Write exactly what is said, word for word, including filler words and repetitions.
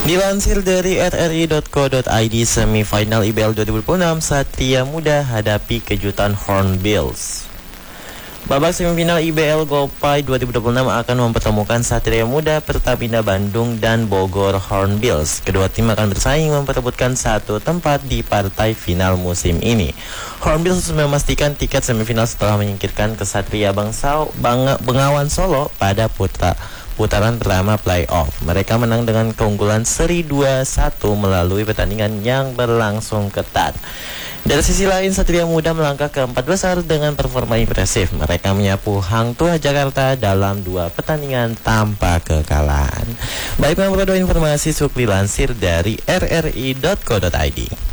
Dilansir dari r r i titik co titik i d, semifinal I B L dua ribu dua puluh enam Satria Muda hadapi kejutan Hornbills. Babak semifinal I B L Gopay dua ribu dua puluh enam akan mempertemukan Satria Muda Pertamina Bandung dan Bogor Hornbills. Kedua tim akan bersaing memperebutkan satu tempat di partai final musim ini. Hornbills memastikan tiket semifinal setelah menyingkirkan Kesatria Bangsa Bang, Bengawan Solo pada putra putaran pertama playoff. Mereka menang dengan keunggulan seri dua satu melalui pertandingan yang berlangsung ketat. Dari sisi lain, Satria Muda melangkah ke empat besar dengan performa impresif. Mereka menyapu Hang Tua Jakarta dalam dua pertandingan tanpa kekalahan. Baik, memperoleh informasi Sukri lansir dari r r i titik co titik i d.